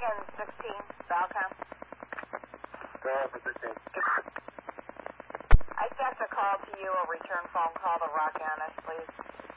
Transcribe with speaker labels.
Speaker 1: 16, Valcom.
Speaker 2: Go ahead for 16.
Speaker 1: I guess a call to you, a return phone call to Rock Honest, please.